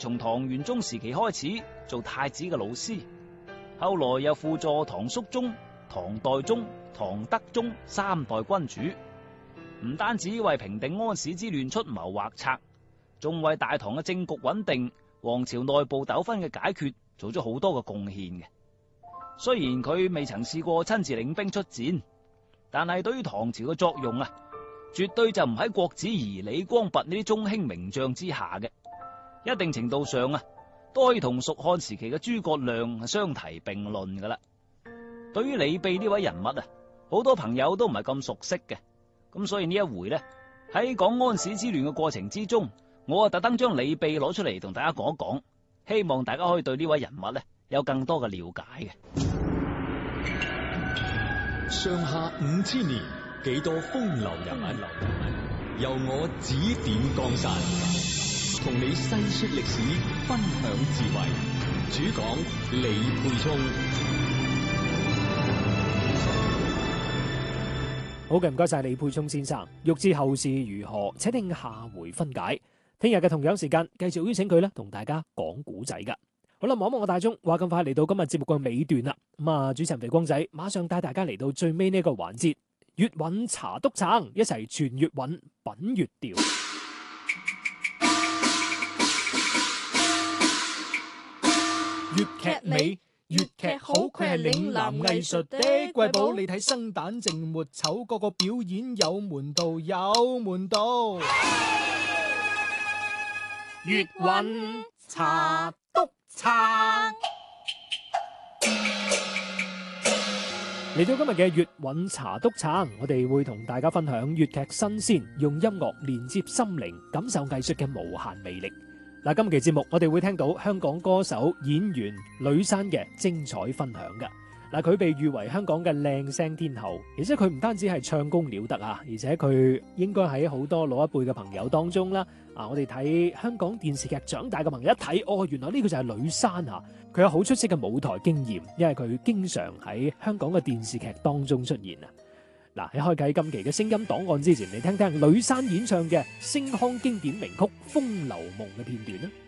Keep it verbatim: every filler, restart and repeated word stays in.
從唐玄宗時期開始做太子嘅老師，後來又輔助唐肅宗、唐代宗、唐德宗三代君主，唔單止為平定安史之亂出謀劃策，仲為大唐嘅政局穩定、王朝內部糾紛嘅解決做咗好多嘅貢獻嘅。雖然佢未曾試過親自領兵出戰，但係對於唐朝嘅作用啊，絕對就唔喺郭子儀、李光弼呢啲中興名將之下嘅。一定程度上啊，都可以同蜀漢時期嘅諸葛亮相提並論噶啦。對於李泌呢位人物啊，好多朋友都唔係咁熟悉嘅，咁所以呢一回呢，喺講安史之亂嘅過程之中，我啊特登將李泌攞出嚟同大家講一講，希望大家可以對呢位人物呢有更多嘅了解嘅。 上下五千年，幾多風流人物，由我指點江山，同你細說歷史，分享智慧。主講李沛聰。 好嘅，唔該晒李沛聰先生。欲知後事如何，請聽下回分解。聽日嘅同樣時間，繼續邀請佢咧同大家講古仔噶。好啦，望一望個大鐘，話咁快嚟到今日節目嘅尾段啦。咁啊，主持人肥光仔馬上帶大家嚟到最尾呢個環節，粵韻茶篤撐，一齊傳粵韻，品粵調。粵劇美，粵劇好，佢係嶺南藝術的瑰寶。你睇生旦淨末丑，個個表演有門道，有門道。粵韻茶篤撐，嚟到今日嘅粵韻茶篤撐，我哋會同大家分享粵劇新鮮，用音樂連接心靈，感受藝術嘅無限魅力。嗱，今期節目我哋會聽到香港歌手演員呂珊嘅精彩分享㗎。嗱，佢被譽為香港嘅靚聲天后，而且佢唔單止係唱功了得啊，而且佢應該喺好多老一輩嘅朋友當中啦。啊，我哋睇香港電視劇長大嘅朋友一睇，哦，原來呢個就係呂珊啊！佢有好出色嘅舞台經驗，因為佢經常喺香港嘅電視劇當中出現啊。嗱，喺開啟今期嘅聲音檔案之前，你聽聽呂珊演唱嘅星腔經典名曲《風流夢》嘅片段啦。